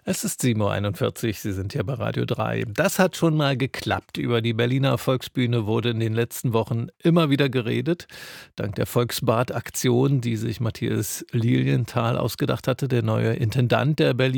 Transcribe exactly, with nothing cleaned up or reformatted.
Es ist sieben Uhr einundvierzig, Sie sind hier bei Radio drei. Das hat schon mal geklappt. Über die Berliner Volksbühne wurde in den letzten Wochen immer wieder geredet. Dank der Volksbad-Aktion, die sich Matthias Lilienthal ausgedacht hatte, der neue Intendant der Berliner